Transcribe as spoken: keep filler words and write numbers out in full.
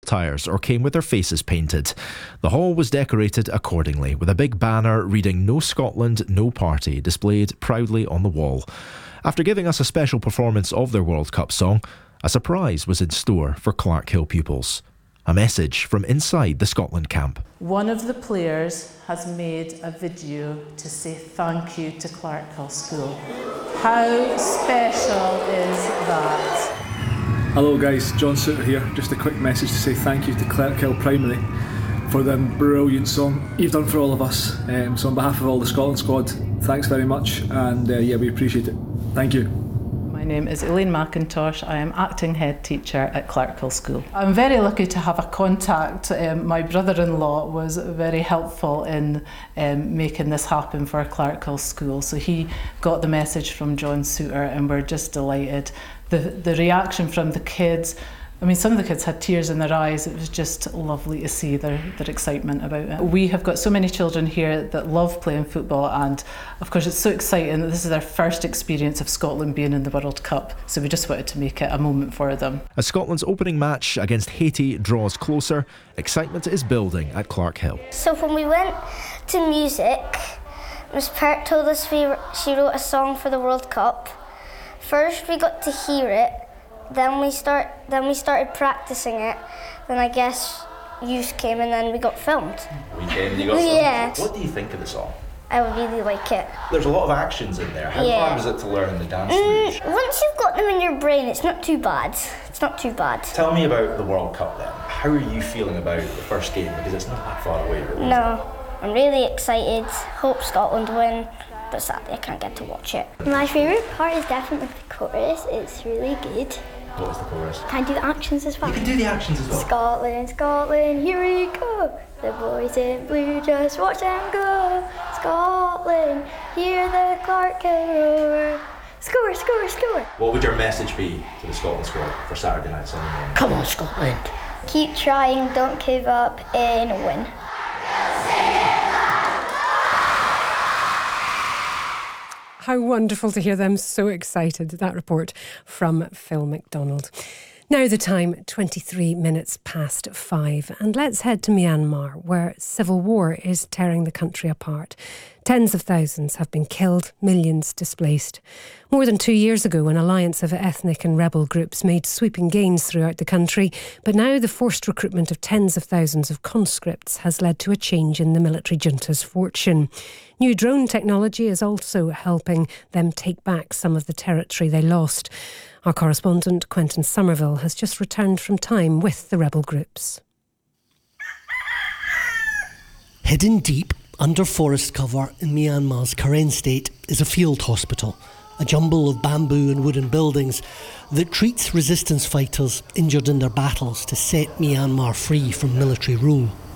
satires or came with their faces painted. The hall was decorated accordingly, with a big banner reading "No Scotland, No Party" displayed proudly on the wall. After giving us a special performance of their World Cup song, a surprise was in store for Clarkhill pupils. A message from inside the Scotland camp. One of the players has made a video to say thank you to Clarkhill School. How special is that? Hello guys, John Suter here. Just a quick message to say thank you to Clarkhill Primary for the brilliant song you've done for all of us. Um, so on behalf of all the Scotland squad, thanks very much, and uh, yeah, we appreciate it. Thank you. My name is Elaine McIntosh. I am acting head teacher at Clarkhill School. I'm very lucky to have a contact. Um, my brother-in-law was very helpful in um, making this happen for Clarkhill School. So he got the message from John Suter and we're just delighted. The, the reaction from the kids, I mean, some of the kids had tears in their eyes. It was just lovely to see their, their excitement about it. We have got so many children here that love playing football, and of course it's so exciting that this is their first experience of Scotland being in the World Cup, so we just wanted to make it a moment for them. As Scotland's opening match against Haiti draws closer, excitement is building at Clarkhill. So when we went to music, Miss Pert told us we, she wrote a song for the World Cup. First we got to hear it, Then we start. Then we started practicing it. Then I guess youth came, and then we got filmed. We came. You got filmed. Yeah. What do you think of the song? I would really like it. There's a lot of actions in there. How Yeah. hard is it to learn the dance Mm, moves? once you've got them in your brain, it's not too bad. It's not too bad. Tell me about the World Cup then. How are you feeling about the first game? Because it's not that far away. Really. No, I'm really excited. Hope Scotland win, but sadly I can't get to watch it. My favourite part is definitely the chorus. It's really good. What is the chorus? Can I do the actions as well? You can do the actions as well. Scotland, Scotland, here we go. The boys in blue, just watch them go. Scotland, hear the Clarkhill roar. Score, score, score. What would your message be to the Scotland squad for Saturday night, Sunday morning? Come on, Scotland. Keep trying, don't give up, and win. How wonderful to hear them so excited. That report from Phil McDonald. Now the time, twenty-three minutes past five. And let's head to Myanmar, where civil war is tearing the country apart. Tens of thousands have been killed, millions displaced. More than two years ago, an alliance of ethnic and rebel groups made sweeping gains throughout the country, but now the forced recruitment of tens of thousands of conscripts has led to a change in the military junta's fortune. New drone technology is also helping them take back some of the territory they lost. Our correspondent, Quentin Somerville, has just returned from time with the rebel groups. Hidden deep under forest cover in Myanmar's Karen state is a field hospital, a jumble of bamboo and wooden buildings that treats resistance fighters injured in their battles to set Myanmar free from military rule.